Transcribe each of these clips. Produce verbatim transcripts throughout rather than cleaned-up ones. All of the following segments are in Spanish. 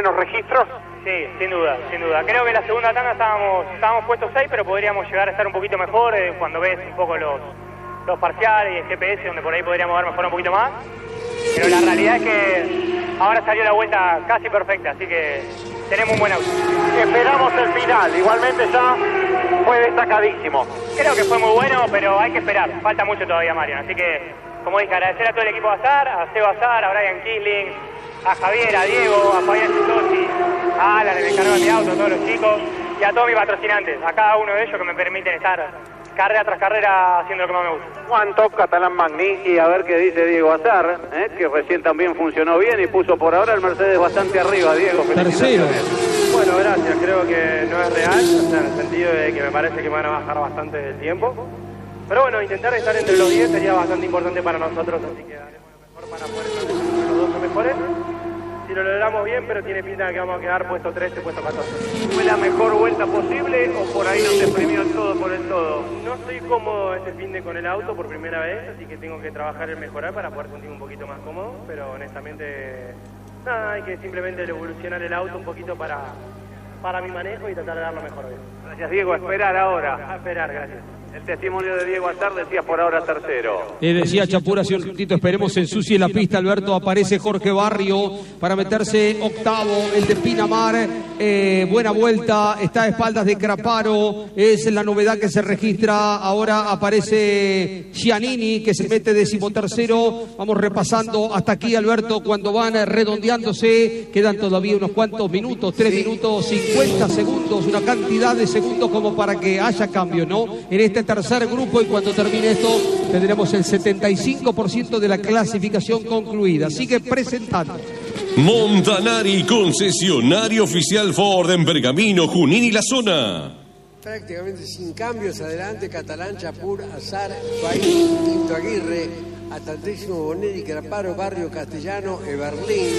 menos registros? Sí, sin duda, sin duda. Creo que en la segunda tanda estábamos, estábamos puestos seis, pero podríamos llegar a estar un poquito mejor eh, cuando ves un poco los, los parciales y el G P S, donde por ahí podríamos dar mejor un poquito más. Pero la realidad es que ahora salió la vuelta casi perfecta, así que tenemos un buen auto. Esperamos el final, igualmente ya fue destacadísimo. Creo que fue muy bueno, pero hay que esperar, falta mucho todavía, Marion. Así que, como dije, agradecer a todo el equipo de Azar, a Seba Azar, a Brian Kisling, a Javier, a Diego, a Fabián Chitosi, a Alan, el encargado de mi auto, a todos los chicos, y a todos mis patrocinantes, a cada uno de ellos que me permiten estar carrera tras carrera haciendo lo que más me gusta. Juan Top, Catalán Magni, y a ver qué dice Diego Azar, ¿eh? que recién también funcionó bien y puso por ahora el Mercedes bastante arriba, Diego. Tercero. Bueno, gracias, creo que no es real, o sea, en el sentido de que me parece que me van a bajar bastante el tiempo. Pero bueno, intentar estar entre los diez sería bastante importante para nosotros, así que haremos lo mejor para poder estar entre los doce mejores. Si lo logramos bien, pero tiene pinta de que vamos a quedar puesto trece, puesto catorce. ¿Fue la mejor vuelta posible o por ahí nos deprimió el todo por el todo? No estoy cómodo este fin de con el auto por primera vez, así que tengo que trabajar en mejorar para poder sentirme un poquito más cómodo, pero honestamente, nada, hay que simplemente evolucionar el auto un poquito para, para mi manejo y tratar de dar lo mejor hoy. Gracias, Diego. A esperar ahora. A esperar, gracias. El testimonio de Diego Azar decía por ahora tercero. Le decía Chapura hace un ratito, esperemos se ensucie la pista, Alberto. Aparece Jorge Barrio para meterse octavo, el de Pinamar. Eh, buena vuelta, está a espaldas de Craparo, es la novedad que se registra. Ahora aparece Giannini, que se mete decimotercero. Vamos repasando hasta aquí, Alberto, cuando van redondeándose. Quedan todavía unos cuantos minutos, tres minutos, cincuenta segundos, una cantidad de segundos como para que haya cambio, ¿no? En este tercer grupo, y cuando termine esto tendremos el setenta y cinco por ciento de la clasificación concluida. Sigue presentando Montanari, concesionario oficial Ford en Pergamino, Junín y la zona. Prácticamente sin cambios, adelante Catalán, Chapur, Azar, País, Quinto Aguirre, Atantésimo, Bonelli, Craparo, Barrio, Castellano, Eberlín,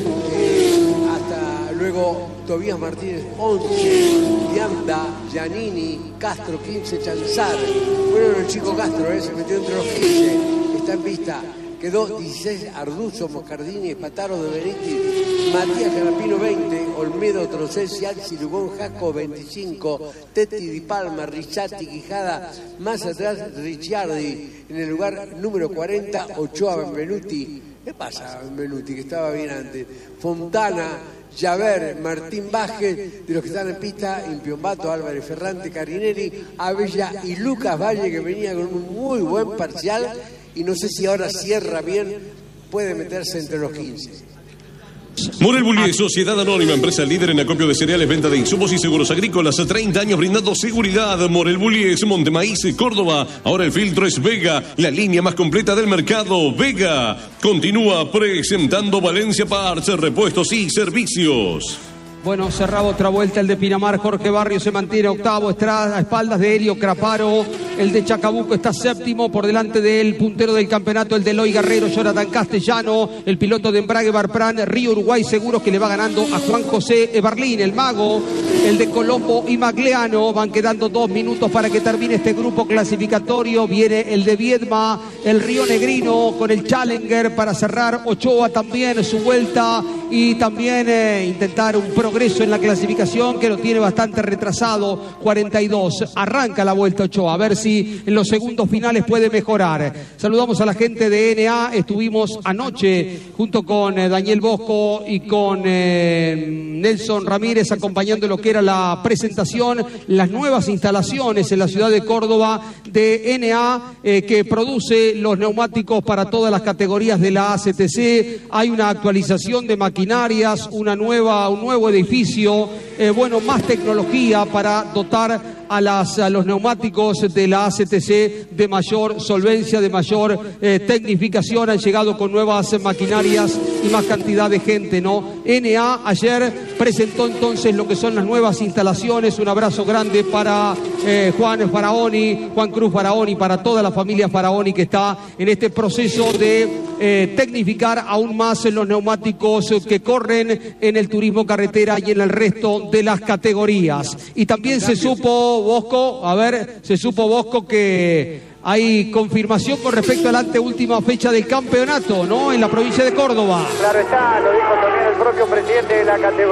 eh, hasta luego Tobías Martínez, once, Dianda, Giannini, Castro, quince, Chanzar. Bueno, el chico Castro eh, se metió entre los quince, está en pista. Quedó dieciséis, Arduzo, Moscardini, Espataro de Benítez, Matías Canapino veinte, Olmedo, Trocés, Alci, Lugón, Jaco veinticinco, Tetti, Di Palma, Rizzati, Quijada, más atrás Ricciardi, en el lugar número cuarenta, Ochoa, Benvenuti. ¿Qué pasa, Benvenuti, que estaba bien antes? Fontana, Javer, Martín Vázquez, de los que están en pista, Impiombato, Álvarez Ferrante, Carineri, Abella y Lucas Valle, que venía con un muy buen parcial. Y no sé si ahora cierra bien, puede meterse entre los quince. Morel Bullies, Sociedad Anónima, empresa líder en acopio de cereales, venta de insumos y seguros agrícolas, treinta años brindando seguridad. Morel Bullies, Montemaíz, Córdoba. Ahora el filtro es Vega, la línea más completa del mercado. Vega continúa presentando Valencia Parts, repuestos y servicios. Bueno, cerraba otra vuelta el de Pinamar. Jorge Barrio se mantiene octavo, está a espaldas de Helio Craparo. El de Chacabuco está séptimo, por delante del puntero del campeonato, el de Eloy Guerrero, Jonathan Castellano, el piloto de Embrague Barpran, Río Uruguay Seguros, que le va ganando a Juan José Eberlín, el mago. El de Colombo y Magliano, van quedando dos minutos para que termine este grupo clasificatorio. Viene el de Viedma, el Río Negrino con el Challenger para cerrar. Ochoa también su vuelta y también eh, intentar un progreso en la clasificación, que lo tiene bastante retrasado, cuarenta y dos. Arranca la vuelta Ochoa, a ver si en los segundos finales puede mejorar. Saludamos a la gente de N A. Estuvimos anoche junto con eh, Daniel Bosco y con eh, Nelson Ramírez acompañando lo que era la presentación, las nuevas instalaciones en la ciudad de Córdoba de N A, eh, que produce los neumáticos para todas las categorías de la A C T C. Hay una actualización de maquinarias, una nueva, un nuevo edificio, eh, bueno, más tecnología para dotar a, las, a los neumáticos de la A C T C de mayor solvencia, de mayor eh, tecnificación. Han llegado con nuevas maquinarias y más cantidad de gente, ¿no? N A ayer presentó entonces lo que son las nuevas instalaciones. Un abrazo grande para eh, Juan Faraoni, Juan Cruz Faraoni, para toda la familia Faraoni que está en este proceso de eh, tecnificar aún más en los neumáticos que corren en el turismo carretera y en el resto de las categorías. Y también se supo, Bosco, a ver, se supo, Bosco, que hay confirmación con respecto a la anteúltima fecha del campeonato, ¿no? En la provincia de Córdoba. Claro está, lo dijo también el propio presidente de la categoría.